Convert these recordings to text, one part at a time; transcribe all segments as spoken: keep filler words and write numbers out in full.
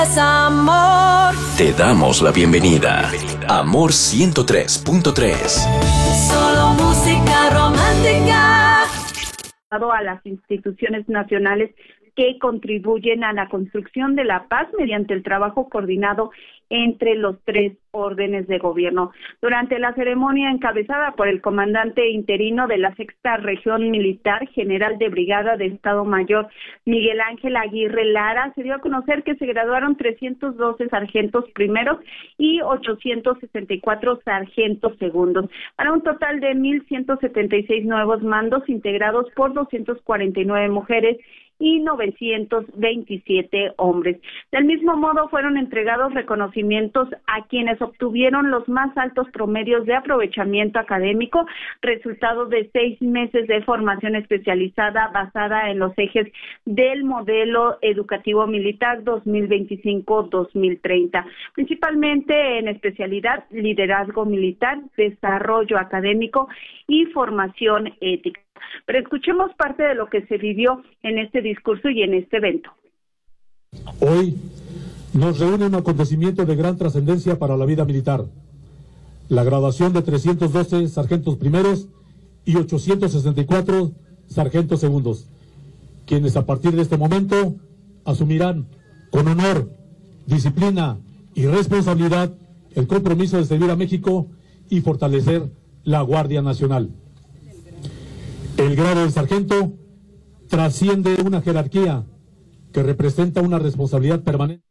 Es amor. Te damos la bienvenida. Amor ciento tres punto tres. Solo música romántica. A las instituciones nacionales que contribuyen a la construcción de la paz mediante el trabajo coordinado entre los tres órdenes de gobierno. Durante la ceremonia encabezada por el comandante interino de la Sexta Región Militar, general de Brigada de Estado Mayor, Miguel Ángel Aguirre Lara, se dio a conocer que se graduaron trescientos doce sargentos primeros y ochocientos sesenta y cuatro sargentos segundos, para un total de mil ciento setenta y seis nuevos mandos integrados por doscientas cuarenta y nueve mujeres y novecientos veintisiete hombres. Del mismo modo, fueron entregados reconocimientos a quienes obtuvieron los más altos promedios de aprovechamiento académico, resultado de seis meses de formación especializada basada en los ejes del modelo educativo militar dos mil veinticinco a dos mil treinta, principalmente en especialidad liderazgo militar, desarrollo académico y formación ética. Pero escuchemos parte de lo que se vivió en este discurso y en este evento. Hoy nos reúne un acontecimiento de gran trascendencia para la vida militar: la graduación de trescientos doce sargentos primeros y ochocientos sesenta y cuatro sargentos segundos, quienes a partir de este momento asumirán con honor, disciplina y responsabilidad el compromiso de servir a México y fortalecer la Guardia Nacional. El grado de sargento trasciende una jerarquía que representa una responsabilidad permanente.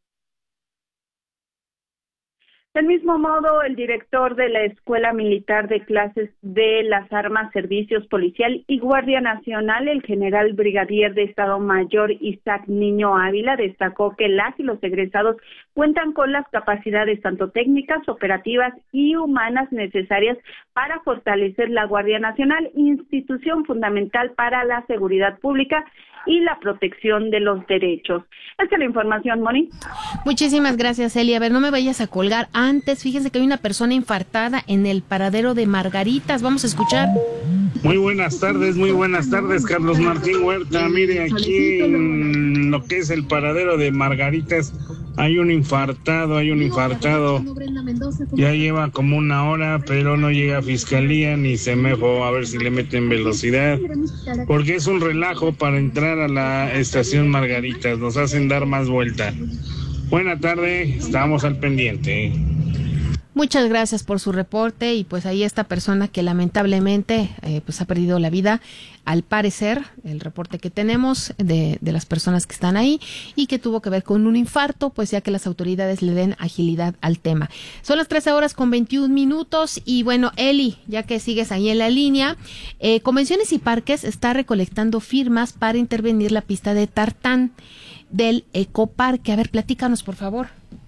Del mismo modo, el director de la Escuela Militar de Clases de las Armas, Servicios Policial y Guardia Nacional, el general brigadier de Estado Mayor Isaac Niño Ávila, destacó que las y los egresados cuentan con las capacidades tanto técnicas, operativas y humanas necesarias para fortalecer la Guardia Nacional, institución fundamental para la seguridad pública y la protección de los derechos. Esta es la información, Moni. Muchísimas gracias, Eli. A ver, no me vayas a colgar. Antes, fíjense que hay una persona infartada en el paradero de Margaritas. Vamos a escuchar. Muy buenas tardes, muy buenas tardes, Carlos Martín Huerta. Mire, aquí en lo que es el paradero de Margaritas hay un infartado, hay un infartado. Ya lleva como una hora, pero no llega a fiscalía ni Semejo, a ver si le meten velocidad, porque es un relajo para entrar a la estación Margaritas, nos hacen dar más vuelta. Buena tarde, estamos al pendiente. Muchas gracias por su reporte y pues ahí esta persona que lamentablemente eh, pues ha perdido la vida, al parecer, el reporte que tenemos de, de las personas que están ahí y que tuvo que ver con un infarto, pues ya que las autoridades le den agilidad al tema. Son las trece horas con veintiún minutos y bueno, Eli, ya que sigues ahí en la línea, eh, Convenciones y Parques está recolectando firmas para intervenir la pista de tartán del Ecoparque. A ver, platícanos, por favor.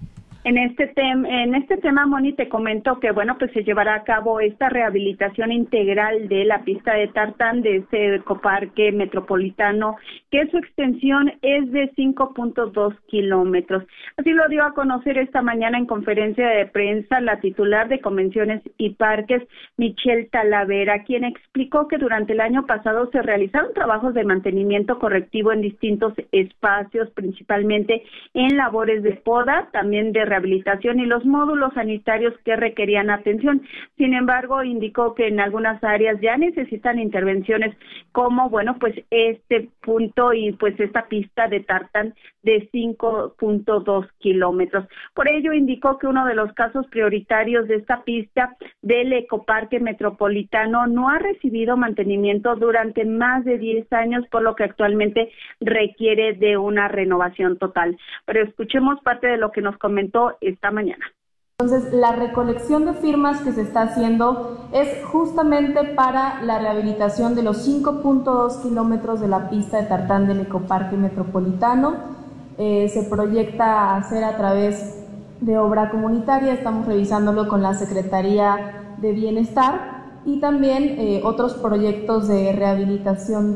En este tema, en este tema, Moni, te comento que, bueno, pues se llevará a cabo esta rehabilitación integral de la pista de tartán de este ecoparque metropolitano, que su extensión es de cinco punto dos kilómetros. Así lo dio a conocer esta mañana en conferencia de prensa la titular de Convenciones y Parques, Michelle Talavera, quien explicó que durante el año pasado se realizaron trabajos de mantenimiento correctivo en distintos espacios, principalmente en labores de poda, también de rehabilitación y los módulos sanitarios que requerían atención. Sin embargo, indicó que en algunas áreas ya necesitan intervenciones como, bueno, pues este punto y pues esta pista de tartán de cinco punto dos kilómetros. Por ello, indicó que uno de los casos prioritarios de esta pista del Ecoparque Metropolitano no ha recibido mantenimiento durante más de diez años, por lo que actualmente requiere de una renovación total. Pero escuchemos parte de lo que nos comentó esta mañana. Entonces, la recolección de firmas que se está haciendo es justamente para la rehabilitación de los cinco punto dos kilómetros de la pista de tartán del Ecoparque Metropolitano. Eh, se proyecta hacer a través de obra comunitaria, estamos revisándolo con la Secretaría de Bienestar y también eh, otros proyectos de rehabilitación.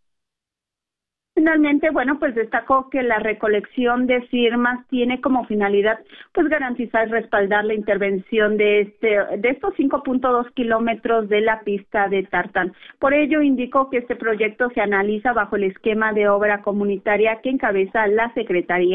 Finalmente, bueno, pues destacó que la recolección de firmas tiene como finalidad pues garantizar y respaldar la intervención de este de estos cinco punto dos kilómetros de la pista de tartán. Por ello, indicó que este proyecto se analiza bajo el esquema de obra comunitaria que encabeza la Secretaría